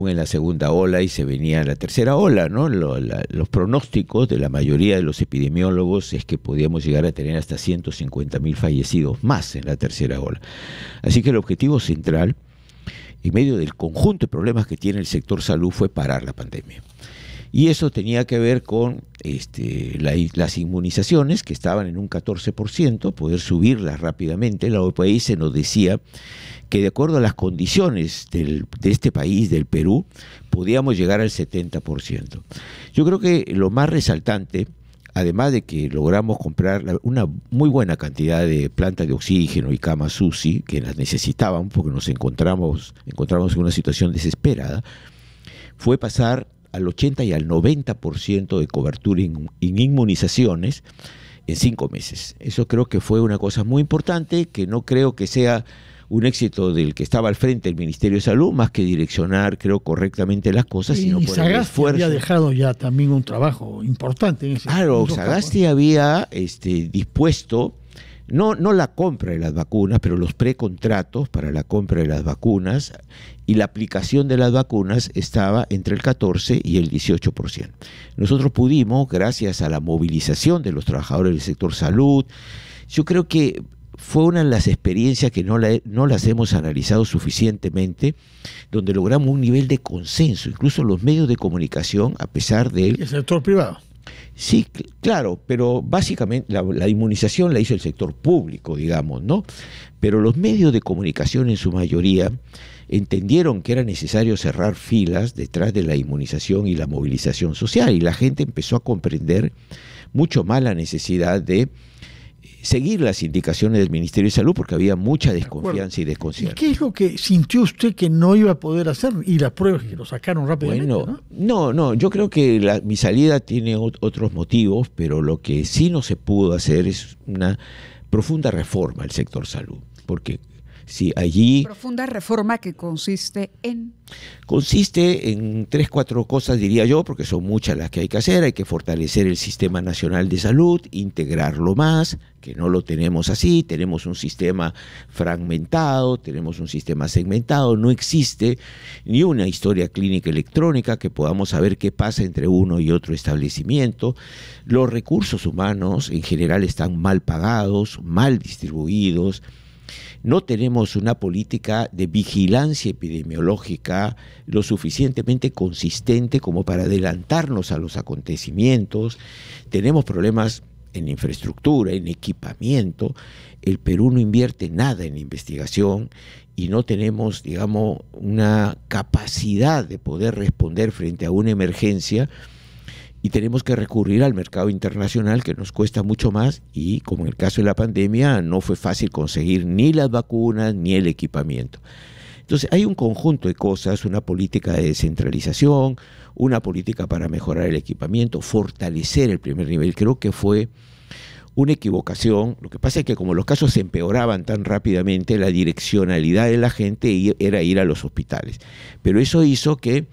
en la segunda ola y se venía la tercera ola, ¿no? Los pronósticos de la mayoría de los epidemiólogos es que podíamos llegar a tener hasta 150.000 fallecidos más en la tercera ola. Así que el objetivo central, en medio del conjunto de problemas que tiene el sector salud, fue parar la pandemia. Y eso tenía que ver con las inmunizaciones, que estaban en un 14%, poder subirlas rápidamente. La OPS nos decía que de acuerdo a las condiciones de este país, del Perú, podíamos llegar al 70%. Yo creo que lo más resaltante, además de que logramos comprar una muy buena cantidad de plantas de oxígeno y camas UCI, que las necesitaban porque nos encontramos en una situación desesperada, fue pasar al 80 y al 90% de cobertura en inmunizaciones en 5 meses. Eso creo que fue una cosa muy importante, que no creo que sea un éxito del que estaba al frente del Ministerio de Salud, más que direccionar, creo, correctamente las cosas, sino por el esfuerzo. Había dejado ya también un trabajo importante en ese Claro, Sagasti había dispuesto, no la compra de las vacunas, pero los precontratos para la compra de las vacunas, y la aplicación de las vacunas estaba entre el 14 y el 18%. Nosotros pudimos, gracias a la movilización de los trabajadores del sector salud, yo creo que fue una de las experiencias que no las hemos analizado suficientemente, donde logramos un nivel de consenso, incluso los medios de comunicación, a pesar de... ¿El sector privado? Sí, claro, pero básicamente la inmunización la hizo el sector público, digamos, ¿no? Pero los medios de comunicación en su mayoría entendieron que era necesario cerrar filas detrás de la inmunización y la movilización social, y la gente empezó a comprender mucho más la necesidad de seguir las indicaciones del Ministerio de Salud, porque había mucha desconfianza y desconcierto. ¿Y qué es lo que sintió usted que no iba a poder hacer? Y las pruebas que lo sacaron rápidamente, bueno, ¿no? Yo creo que mi salida tiene otros motivos, pero lo que sí no se pudo hacer es una profunda reforma del sector salud, porque si allí... Profunda reforma que consiste en 3, 4 cosas, diría yo, porque son muchas las que hay que hacer. Hay que fortalecer el Sistema Nacional de Salud, integrarlo más, que no lo tenemos así. Tenemos un sistema fragmentado, tenemos un sistema segmentado, no existe ni una historia clínica electrónica que podamos saber qué pasa entre uno y otro establecimiento. Los recursos humanos en general están mal pagados, mal distribuidos. No tenemos una política de vigilancia epidemiológica lo suficientemente consistente como para adelantarnos a los acontecimientos. Tenemos problemas en infraestructura, en equipamiento. El Perú no invierte nada en investigación y no tenemos, digamos, una capacidad de poder responder frente a una emergencia. Y tenemos que recurrir al mercado internacional, que nos cuesta mucho más, y como en el caso de la pandemia no fue fácil conseguir ni las vacunas ni el equipamiento. Entonces hay un conjunto de cosas, una política de descentralización, una política para mejorar el equipamiento, fortalecer el primer nivel. Creo que fue una equivocación. Lo que pasa es que como los casos se empeoraban tan rápidamente, la direccionalidad de la gente era ir a los hospitales. Pero eso hizo que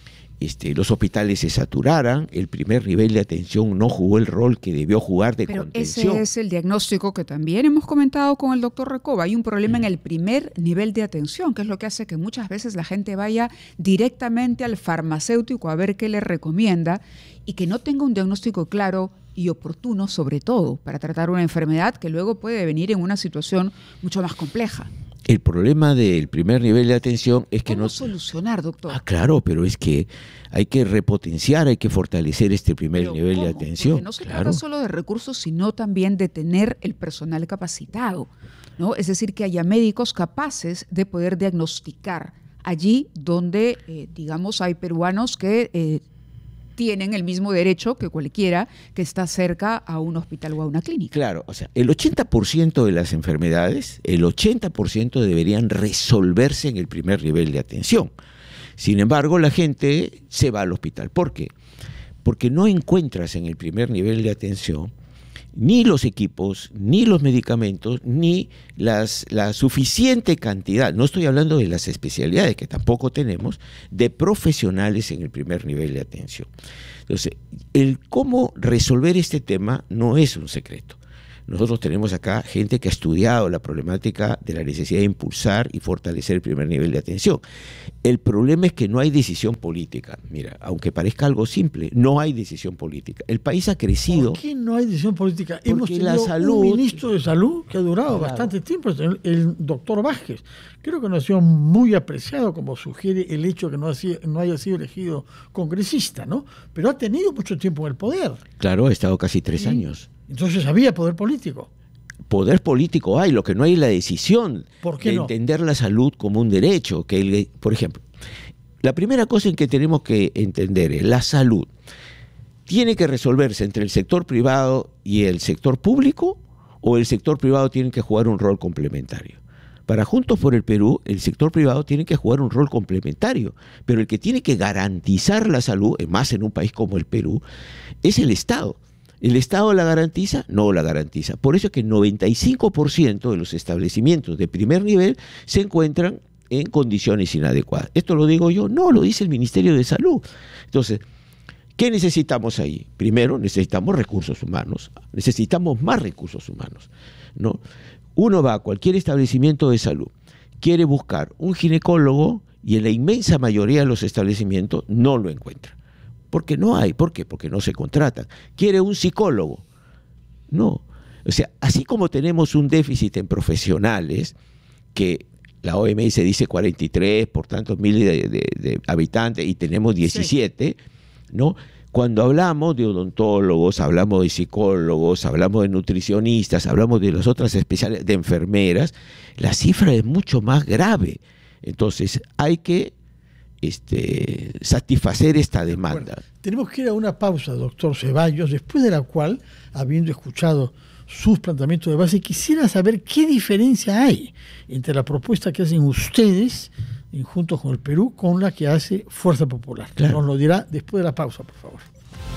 los hospitales se saturaran, el primer nivel de atención no jugó el rol que debió jugar de contención. Ese es el diagnóstico que también hemos comentado con el doctor Recoba. Hay un problema en el primer nivel de atención, que es lo que hace que muchas veces la gente vaya directamente al farmacéutico a ver qué le recomienda y que no tenga un diagnóstico claro y oportuno, sobre todo, para tratar una enfermedad que luego puede venir en una situación mucho más compleja. El problema del primer nivel de atención es que ¿Cómo solucionar, doctor? Claro, pero es que hay que repotenciar, hay que fortalecer este primer nivel de atención. Porque no se trata solo de recursos, sino también de tener el personal capacitado, ¿no? Es decir, que haya médicos capaces de poder diagnosticar allí donde, digamos, hay peruanos que tienen el mismo derecho que cualquiera que está cerca a un hospital o a una clínica. Claro, o sea, el 80% de las enfermedades, el 80% deberían resolverse en el primer nivel de atención. Sin embargo, la gente se va al hospital. ¿Por qué? Porque no encuentras en el primer nivel de atención ni los equipos, ni los medicamentos, ni la suficiente cantidad, no estoy hablando de las especialidades que tampoco tenemos, de profesionales en el primer nivel de atención. Entonces, el cómo resolver este tema no es un secreto. Nosotros tenemos acá gente que ha estudiado la problemática de la necesidad de impulsar y fortalecer el primer nivel de atención. El problema es que no hay decisión política. Mira, aunque parezca algo simple, no hay decisión política. El país ha crecido. ¿Por qué no hay decisión política? Hemos tenido la salud, un ministro de salud que ha durado bastante tiempo, el doctor Vázquez. Creo que no ha sido muy apreciado, como sugiere el hecho de que no haya sido elegido congresista, ¿no? Pero ha tenido mucho tiempo en el poder. Claro, ha estado casi 3 años. Entonces había poder político. Poder político hay, lo que no hay es la decisión de entender la salud como un derecho. Por ejemplo, la primera cosa en que tenemos que entender es la salud. ¿Tiene que resolverse entre el sector privado y el sector público o el sector privado tiene que jugar un rol complementario? Para Juntos por el Perú, el sector privado tiene que jugar un rol complementario, pero el que tiene que garantizar la salud, más en un país como el Perú, es el Estado. ¿El Estado la garantiza? No la garantiza. Por eso es que el 95% de los establecimientos de primer nivel se encuentran en condiciones inadecuadas. ¿Esto lo digo yo? No, lo dice el Ministerio de Salud. Entonces, ¿qué necesitamos ahí? Primero, necesitamos recursos humanos. Necesitamos más recursos humanos, ¿no? Uno va a cualquier establecimiento de salud, quiere buscar un ginecólogo y en la inmensa mayoría de los establecimientos no lo encuentra. Porque no hay. ¿Por qué? Porque no se contratan. ¿Quiere un psicólogo? No. O sea, así como tenemos un déficit en profesionales, que la OMS dice 43 por tantos mil de habitantes y tenemos 17, ¿no? Cuando hablamos de odontólogos, hablamos de psicólogos, hablamos de nutricionistas, hablamos de las otras especialidades, de enfermeras, la cifra es mucho más grave. Entonces, hay que satisfacer esta demanda. Bueno, tenemos que ir a una pausa, doctor Ceballos, después de la cual, habiendo escuchado sus planteamientos de base, quisiera saber qué diferencia hay entre la propuesta que hacen ustedes Juntos con el Perú con la que hace Fuerza Popular. Claro. Nos lo dirá después de la pausa, por favor.